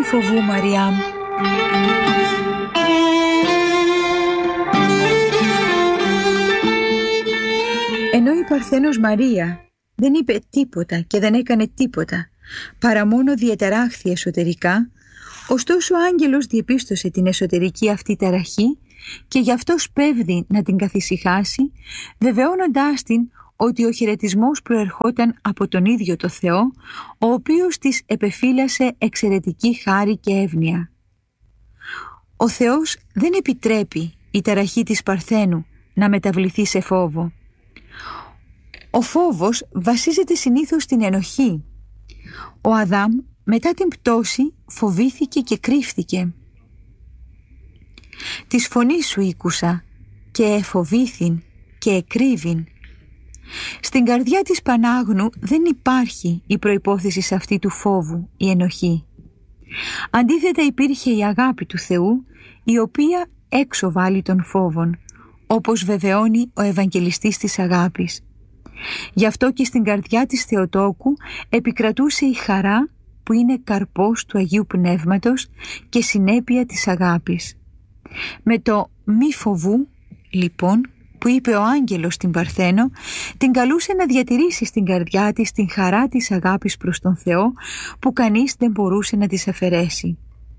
φοβού, Μαριά μου. Ενώ η Παρθένος Μαρία δεν είπε τίποτα και δεν έκανε τίποτα, παρά μόνο διαταράχθη εσωτερικά, ωστόσο ο άγγελος διεπίστωσε την εσωτερική αυτή ταραχή και γι' αυτό σπέβδει να την καθησυχάσει, βεβαιώνοντάς την ότι ο χαιρετισμός προερχόταν από τον ίδιο το Θεό, ο οποίος της επεφύλασε εξαιρετική χάρη και εύνοια. Ο Θεός δεν επιτρέπει η ταραχή της Παρθένου να μεταβληθεί σε φόβο. Ο φόβος βασίζεται συνήθως στην ενοχή. Ο Αδάμ μετά την πτώση φοβήθηκε και κρύφθηκε. «Της φωνής σου ήκουσα και εφοβήθην και εκρύβην». Στην καρδιά της Πανάγνου δεν υπάρχει η προϋπόθεση σε αυτή του φόβου, η ενοχή. Αντίθετα υπήρχε η αγάπη του Θεού, η οποία έξω βάλει των φόβων, όπως βεβαιώνει ο Ευαγγελιστής της αγάπης. Γι' αυτό και στην καρδιά της Θεοτόκου επικρατούσε η χαρά που είναι καρπός του Αγίου Πνεύματος και συνέπεια της αγάπης. Με το «μη φοβού» λοιπόν που είπε ο άγγελος στην Παρθένο, την καλούσε να διατηρήσει στην καρδιά της την χαρά της αγάπης προς τον Θεό που κανείς δεν μπορούσε να της αφαιρέσει.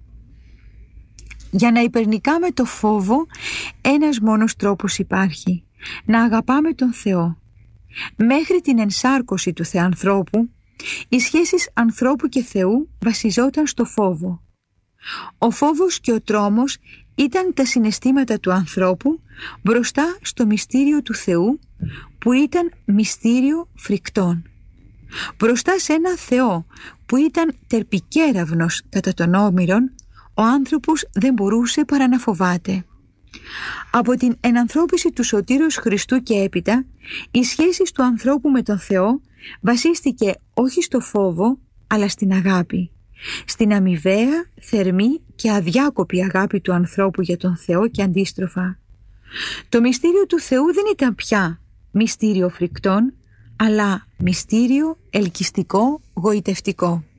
Για να υπερνικάμε το φόβο, ένας μόνος τρόπος υπάρχει: να αγαπάμε τον Θεό. Μέχρι την ενσάρκωση του Θεανθρώπου, οι σχέσεις ανθρώπου και Θεού βασιζόταν στο φόβο. Ο φόβος και ο τρόμος ήταν τα συναισθήματα του ανθρώπου μπροστά στο μυστήριο του Θεού, που ήταν μυστήριο φρικτών. Μπροστά σε ένα Θεό που ήταν τερπικέραυνος κατά των όμηρων, ο άνθρωπος δεν μπορούσε παρά να φοβάται. Από την ενανθρώπιση του Σωτήρος Χριστού και έπειτα, οι σχέσεις του ανθρώπου με τον Θεό βασίστηκε όχι στο φόβο, αλλά στην αγάπη. Στην αμοιβαία, θερμή και αδιάκοπη αγάπη του ανθρώπου για τον Θεό και αντίστροφα. Το μυστήριο του Θεού δεν ήταν πια μυστήριο φρικτών, αλλά μυστήριο ελκυστικό, γοητευτικό.